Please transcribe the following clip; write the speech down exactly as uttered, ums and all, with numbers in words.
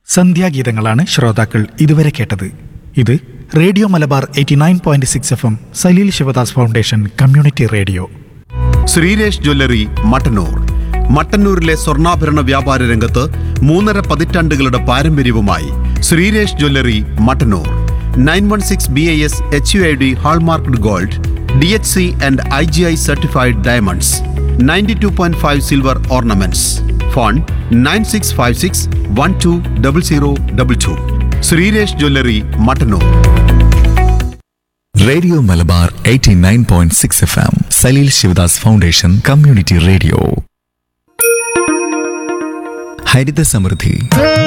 സന്ധ്യാഗീതങ്ങളാണ് ശ്രോതാക്കൾ ഇതുവരെ കേട്ടത്. ഇത് radio Malabar eighty nine point six F M Saleel Sivadas foundation community radio. Sreeresh jewellery Mattannur. മട്ടന്നൂരിലെ സ്വർണ്ണാഭരണ വ്യാപാര രംഗത്ത് മൂന്നര പതിറ്റാണ്ടുകളുടെ പാരമ്പര്യവുമായി Sreeresh jewellery Mattannur. Nine one six B I S H U I D hallmarked gold, D H C and I G I certified diamonds, ninety two point five silver ornaments. Phone nine six five six one two double zero double two. Sreeresh jewellery Mattannur. Radio Malabar eighty nine point six F M Saleel Sivadas foundation community radio. ഹരിത സമൃദ്ധി.